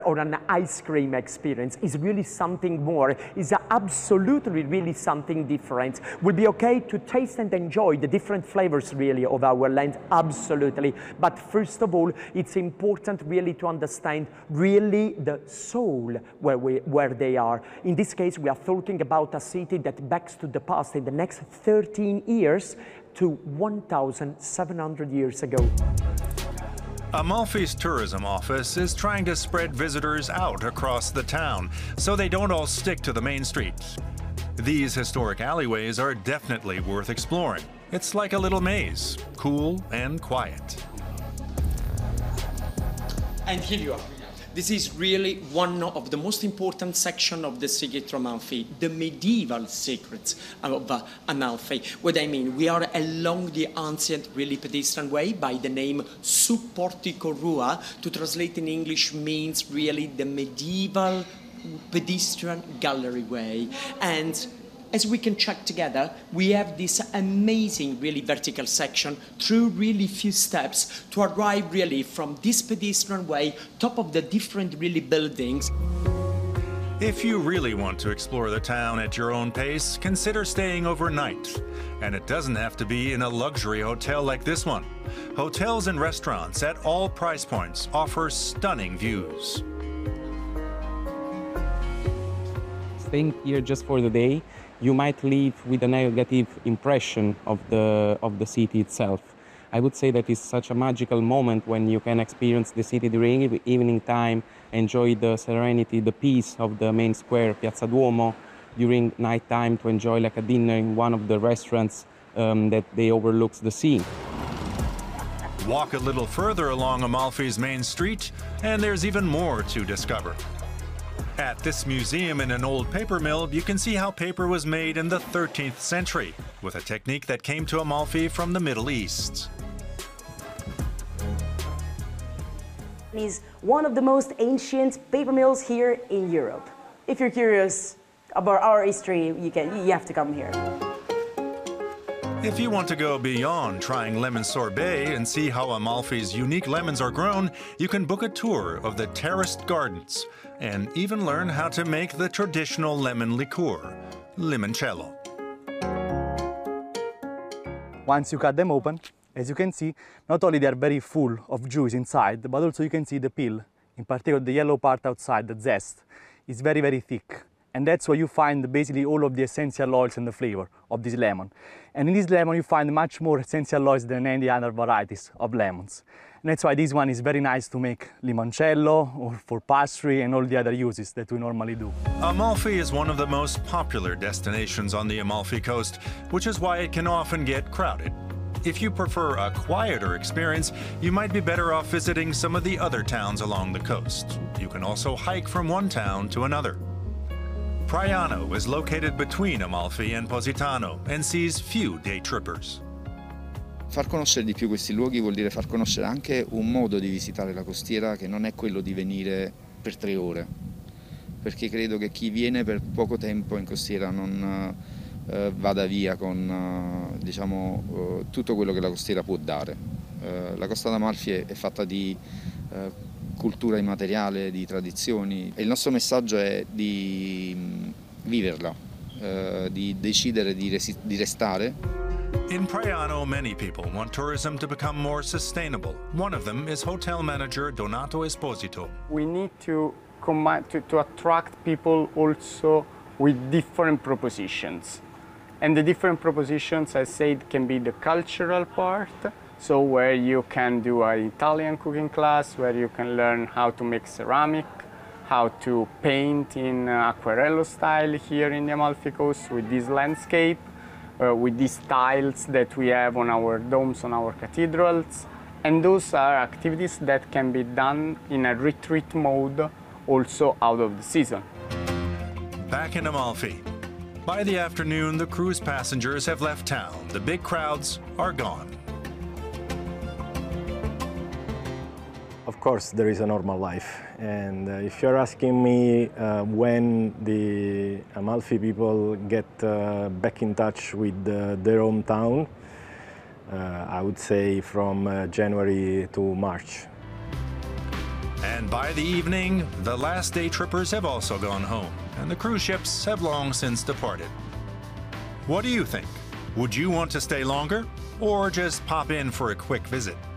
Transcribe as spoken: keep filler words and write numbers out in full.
or an ice cream experience is really something more, is absolutely really something different. Will be okay to taste and enjoy the different flavors really of our land, absolutely. But first of all, it's important really to understand really the soul where, we, where they are. In this case, we are talking about a city that backs to the past in the next thirteen years to one thousand seven hundred years ago. Amalfi's tourism office is trying to spread visitors out across the town so they don't all stick to the main streets. These historic alleyways are definitely worth exploring. It's like a little maze, cool and quiet. And here you are. This is really one of the most important sections of the Secret Amalfi, the medieval secrets of uh, Amalfi. What I mean, we are along the ancient, really pedestrian way by the name Supportico Rua. To translate in English means really the medieval pedestrian gallery way. And as we can check together, we have this amazing, really vertical section through really few steps to arrive really from this pedestrian way, top of the different really buildings. If you really want to explore the town at your own pace, consider staying overnight. And it doesn't have to be in a luxury hotel like this one. Hotels and restaurants at all price points offer stunning views. Staying here just for the day, you might leave with a negative impression of the, of the city itself. I would say that it's such a magical moment when you can experience the city during evening time, enjoy the serenity, the peace of the main square, Piazza Duomo, during night time to enjoy like a dinner in one of the restaurants um, that they overlooks the sea. Walk a little further along Amalfi's main street, and there's even more to discover. At this museum in an old paper mill, you can see how paper was made in the thirteenth century, with a technique that came to Amalfi from the Middle East. It is one of the most ancient paper mills here in Europe. If you're curious about our history, you, can, you have to come here. If you want to go beyond trying lemon sorbet and see how Amalfi's unique lemons are grown, you can book a tour of the terraced gardens and even learn how to make the traditional lemon liqueur, limoncello. Once you cut them open, as you can see, not only they are very full of juice inside, but also you can see the peel, in particular the yellow part outside, the zest, is very, very thick. And that's where you find basically all of the essential oils and the flavor of this lemon. And in this lemon you find much more essential oils than any other varieties of lemons. And that's why this one is very nice to make limoncello or for pastry and all the other uses that we normally do. Amalfi is one of the most popular destinations on the Amalfi Coast, which is why it can often get crowded. If you prefer a quieter experience, you might be better off visiting some of the other towns along the coast. You can also hike from one town to another. Praiano is located between Amalfi and Positano and sees few day trippers. Far conoscere di più questi luoghi vuol dire far conoscere anche un modo di visitare la costiera che non è quello di venire per tre ore, perché credo che chi viene per poco tempo in costiera non eh, vada via con eh, diciamo, eh, tutto quello che la costiera può dare. Eh, la Costa d'Amalfi è, è fatta di eh, cultura immateriale, di tradizioni e il nostro messaggio è di viverla, eh, di decidere di, di restare. In Praiano, many people want tourism to become more sustainable. One of them is hotel manager Donato Esposito. We need to, to, to attract people also with different propositions. And the different propositions, I said, can be the cultural part, so where you can do an Italian cooking class, where you can learn how to make ceramic, how to paint in uh, Aquarello style here in the Amalfi Coast with this landscape, uh, with these tiles that we have on our domes, on our cathedrals. And those are activities that can be done in a retreat mode also out of the season. Back in Amalfi. By the afternoon, the cruise passengers have left town. The big crowds are gone. Of course, there is a normal life. And uh, if you're asking me uh, when the Amalfi people get uh, back in touch with uh, their hometown, uh, I would say from uh, January to March. And by the evening, the last day trippers have also gone home, and the cruise ships have long since departed. What do you think? Would you want to stay longer, or just pop in for a quick visit?